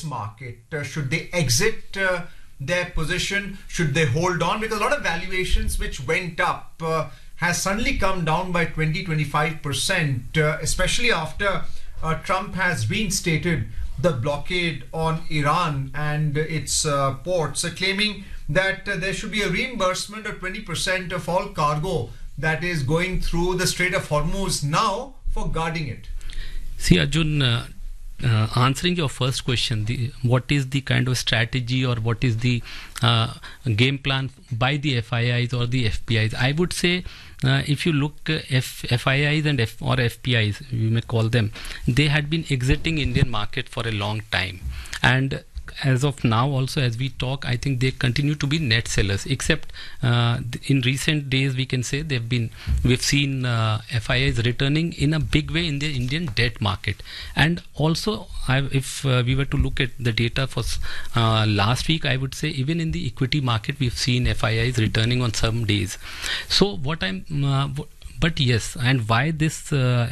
market? Should they exit their position? Should they hold on? Because a lot of valuations which went up has suddenly come down by 20-25%, especially after Trump has reinstated the blockade on Iran and its ports, claiming that there should be a reimbursement of 20% of all cargo that is going through the Strait of Hormuz now for guarding it. See, Arjun, answering your first question, what is the kind of strategy or what is the game plan by the FIIs or the FPIs? I would say if you look FIIs and or FPIs, you may call them, they had been exiting Indian market for a long time. And as of now also, as we talk, I think they continue to be net sellers, except in recent days we can say we've seen FIIs returning in a big way in the Indian debt market. And also if we were to look at the data for last week, I would say even in the equity market we've seen FIIs returning on some days. So but yes, and why this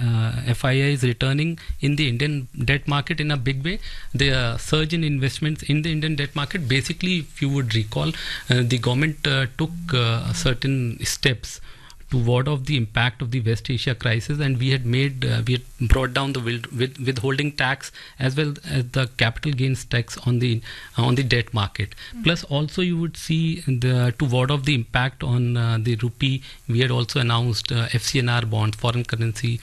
FII is returning in the Indian debt market in a big way? The surge in investments in the Indian debt market, basically, if you would recall, the government took certain steps to ward off the impact of the West Asia crisis, and we had brought down the withholding tax as well as the capital gains tax on the debt market. Plus, also you would see to ward off the impact on the rupee, we had also announced FCNR bonds, foreign currency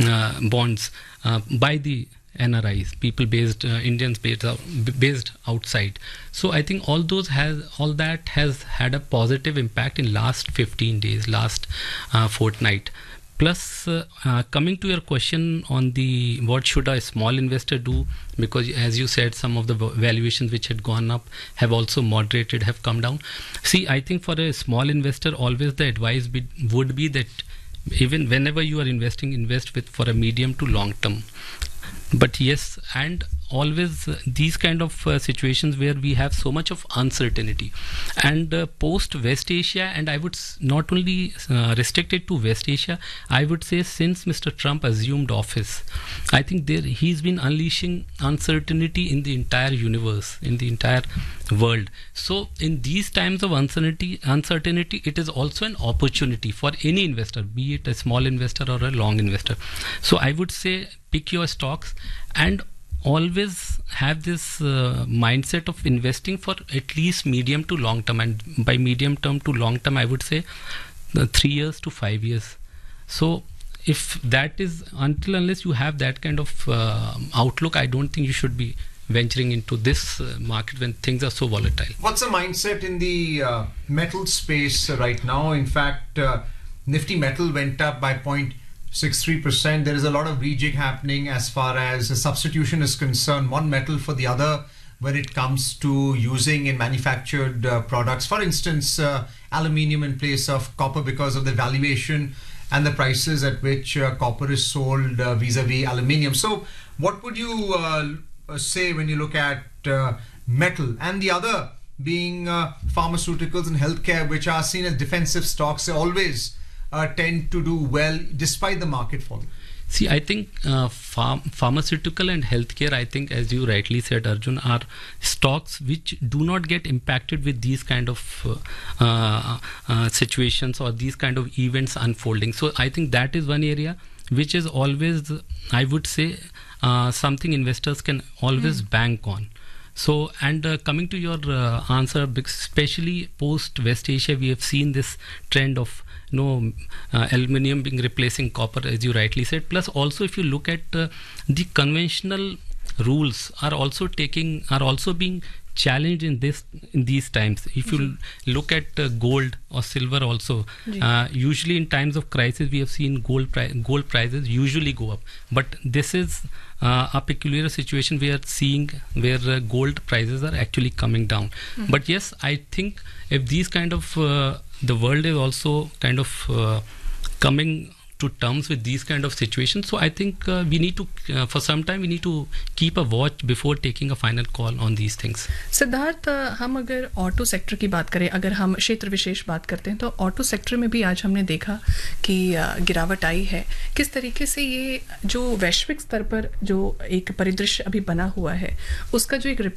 bonds by the NRIs, Indians based outside. So I think all that has had a positive impact in last 15 days, last fortnight. Plus, coming to your question on what should a small investor do, because as you said, some of the valuations which had gone up have also moderated, have come down. See, I think for a small investor, always the advice would be that even whenever you are investing, invest for a medium to long term. But yes, and always these kind of situations where we have so much of uncertainty, and post West Asia, and I would not only restrict it to West Asia, I would say since Mr. Trump assumed office, I think he's been unleashing uncertainty in the entire universe, in the entire world. So in these times of uncertainty, it is also an opportunity for any investor, be it a small investor or a long investor. So I would say pick your stocks and always have this mindset of investing for at least medium to long term, and by medium term to long term I would say 3 years to 5 years. So if that is, unless you have that kind of outlook, I don't think you should be venturing into this market when things are so volatile. What's the mindset in the metal space right now? In fact, Nifty Metal went up by 0.63%. There is a lot of rejig happening as far as substitution is concerned, one metal for the other when it comes to using in manufactured products. For instance, aluminium in place of copper because of the valuation and the prices at which copper is sold vis-a-vis aluminium. So what would you say when you look at metal, and the other being pharmaceuticals and healthcare, which are seen as defensive stocks? They always tend to do well despite the market falling. See, I think pharmaceutical and healthcare, I think, as you rightly said, Arjun, are stocks which do not get impacted with these kind of situations or these kind of events unfolding. So I think that is one area which is always, I would say, something investors can always bank on. So, and coming to your answer, especially post West Asia, we have seen this trend of aluminium being replacing copper, as you rightly said. Plus, also if you look at the conventional rules are also being challenged in these times. If you look at gold or silver also, usually in times of crisis we have seen gold prices usually go up, but this is a peculiar situation we are seeing where gold prices are actually coming down. But yes, I think if these kind of the world is also kind of coming to terms with these kind of situations. So I think we need to, for some time, we need to keep a watch before taking a final call on these things. Siddharth, हम अगर auto sector की बात करें, अगर हम क्षेत्र विशेष बात करते हैं, तो ऑटो सेक्टर में भी आज हमने देखा कि गिरावट आई है. किस तरीके से ये जो वैश्विक स्तर पर जो एक परिदृश्य अभी बना हुआ है, उसका जो एक